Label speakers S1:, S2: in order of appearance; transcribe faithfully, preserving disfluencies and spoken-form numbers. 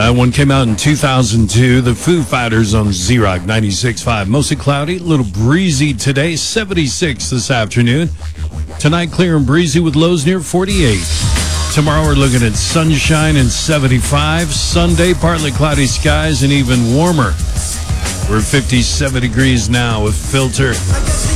S1: That one came out in two thousand two. The Foo Fighters on Z-Rock ninety-six point five. Mostly cloudy, a little breezy today. seventy-six this afternoon. Tonight, clear and breezy with lows near forty-eight. Tomorrow, we're looking at sunshine and seventy-five. Sunday, partly cloudy skies and even warmer. We're fifty-seven degrees now with Filter.